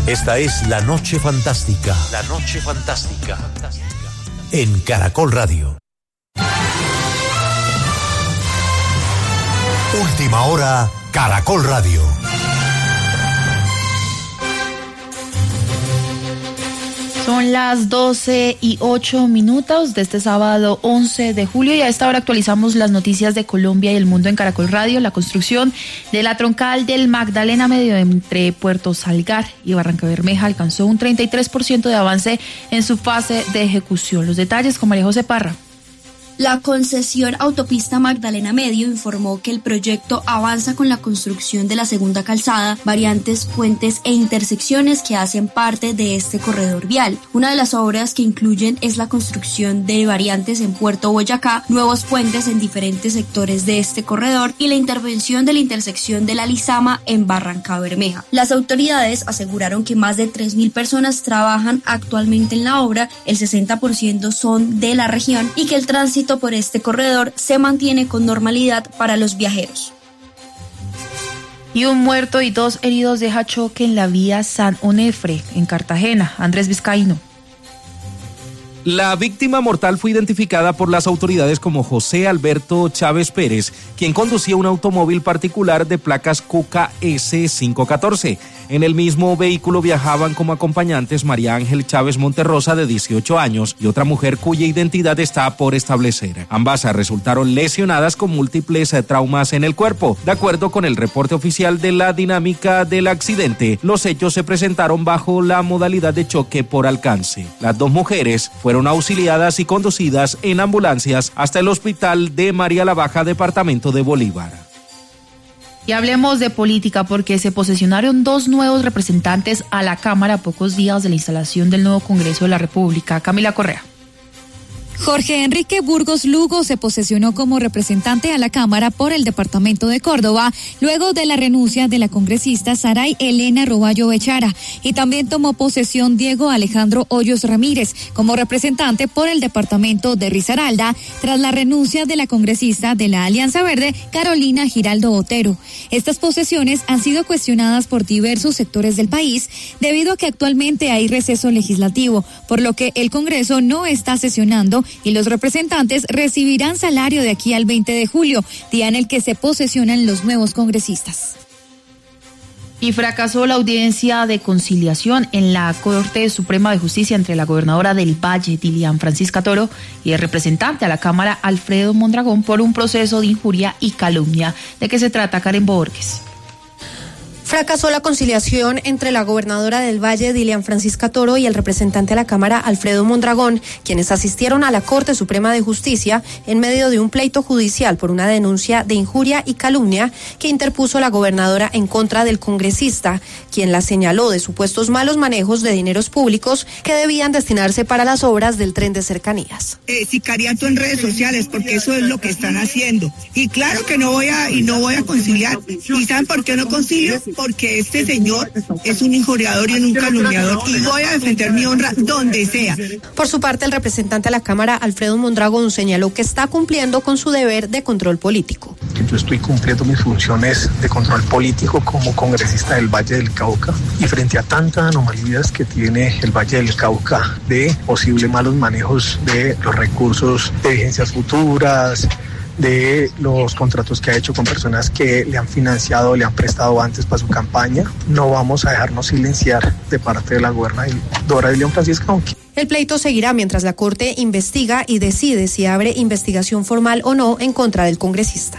Esta es La Noche Fantástica. La Noche Fantástica. En Caracol Radio. Última hora, Caracol Radio. Son las 12:08 de este sábado 11 de julio y a esta hora actualizamos las noticias de Colombia y el mundo en Caracol Radio. La construcción de la troncal del Magdalena Medio entre Puerto Salgar y Barrancabermeja alcanzó un 33% de avance en su fase de ejecución. Los detalles con María José Parra. La concesión Autopista Magdalena Medio informó que el proyecto avanza con la construcción de la segunda calzada, variantes, puentes e intersecciones que hacen parte de este corredor vial. Una de las obras que incluyen es la construcción de variantes en Puerto Boyacá, nuevos puentes en diferentes sectores de este corredor y la intervención de la intersección de la Lizama en Barrancabermeja. Las autoridades aseguraron que más de 3.000 personas trabajan actualmente en la obra, el 60% son de la región y que el tránsito por este corredor se mantiene con normalidad para los viajeros. Y un muerto y 2 heridos deja choque en la vía San Onofre, en Cartagena. Andrés Vizcaíno. La víctima mortal fue identificada por las autoridades como José Alberto Chávez Pérez, quien conducía un automóvil particular de placas Cuca S514. En el mismo vehículo viajaban como acompañantes María Ángel Chávez Monterrosa, de 18 años, y otra mujer cuya identidad está por establecer. Ambas resultaron lesionadas con múltiples traumas en el cuerpo. De acuerdo con el reporte oficial de la dinámica del accidente, los hechos se presentaron bajo la modalidad de choque por alcance. Las dos mujeres fueron auxiliadas y conducidas en ambulancias hasta el hospital de María la Baja, departamento de Bolívar. Y hablemos de política porque se posesionaron 2 nuevos representantes a la Cámara a pocos días de la instalación del nuevo Congreso de la República. Camila Correa. Jorge Enrique Burgos Lugo se posesionó como representante a la Cámara por el departamento de Córdoba, luego de la renuncia de la congresista Saray Elena Roballo Bechara, y también tomó posesión Diego Alejandro Hoyos Ramírez como representante por el departamento de Risaralda, tras la renuncia de la congresista de la Alianza Verde, Carolina Giraldo Otero. Estas posesiones han sido cuestionadas por diversos sectores del país, debido a que actualmente hay receso legislativo, por lo que el Congreso no está sesionando y los representantes recibirán salario de aquí al 20 de julio, día en el que se posesionan los nuevos congresistas. Y fracasó la audiencia de conciliación en la Corte Suprema de Justicia entre la gobernadora del Valle, Dilian Francisca Toro, y el representante a la Cámara, Alfredo Mondragón, por un proceso de injuria y calumnia. ¿De qué se trata, Karen Borges? Fracasó la conciliación entre la gobernadora del Valle, Dilian Francisca Toro, y el representante a la Cámara, Alfredo Mondragón, quienes asistieron a la Corte Suprema de Justicia en medio de un pleito judicial por una denuncia de injuria y calumnia que interpuso la gobernadora en contra del congresista, quien la señaló de supuestos malos manejos de dineros públicos que debían destinarse para las obras del tren de cercanías. Sicariato en redes sociales, porque eso es lo que están haciendo. Y claro que no voy a conciliar. ¿Y saben por qué no concilio? Porque este señor es un injuriador y un calumniador, y voy a defender mi honra donde sea. Por su parte, el representante a la Cámara, Alfredo Mondragón, señaló que está cumpliendo con su deber de control político. Yo estoy cumpliendo mis funciones de control político como congresista del Valle del Cauca, y frente a tantas anomalías que tiene el Valle del Cauca de posibles malos manejos de los recursos de vigencias futuras, de los contratos que ha hecho con personas que le han financiado, le han prestado antes para su campaña, no vamos a dejarnos silenciar de parte de la gobernadora Dilian Francisca. El pleito seguirá mientras la Corte investiga y decide si abre investigación formal o no en contra del congresista.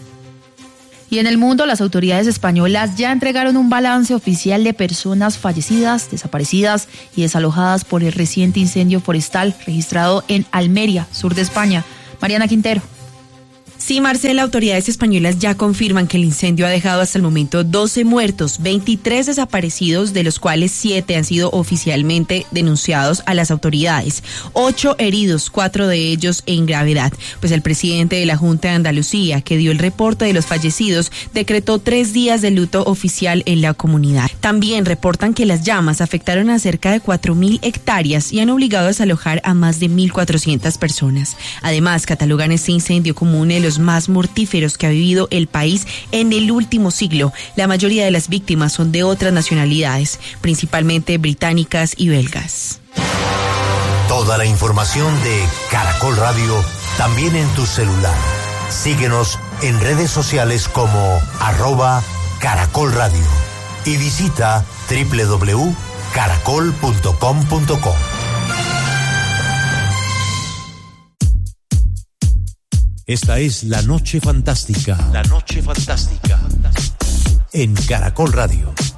Y en el mundo, las autoridades españolas ya entregaron un balance oficial de personas fallecidas, desaparecidas y desalojadas por el reciente incendio forestal registrado en Almería, sur de España. Mariana Quintero. Sí, Marcela, autoridades españolas ya confirman que el incendio ha dejado hasta el momento 12 muertos, 23 desaparecidos, de los cuales 7 han sido oficialmente denunciados a las autoridades, 8 heridos, 4 de ellos en gravedad. Pues el presidente de la Junta de Andalucía, que dio el reporte de los fallecidos, decretó 3 días de luto oficial en la comunidad. También reportan que las llamas afectaron a cerca de 4.000 hectáreas y han obligado a desalojar a más de 1.400 personas. Además, catalogan este incendio como uno de los los más mortíferos que ha vivido el país en el último siglo. La mayoría de las víctimas son de otras nacionalidades, principalmente británicas y belgas. Toda la información de Caracol Radio también en tu celular. Síguenos en redes sociales como @Caracol Radio y visita www.caracol.com.co. Esta es La Noche Fantástica. La Noche Fantástica. En Caracol Radio.